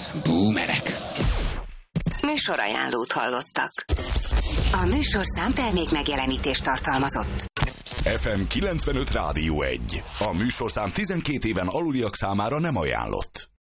Boomerek. Műsorajánlót hallottak. A műsorszám termék megjelenítést tartalmazott. FM 95 Rádió 1. A műsorszám 12 éven aluliak számára nem ajánlott.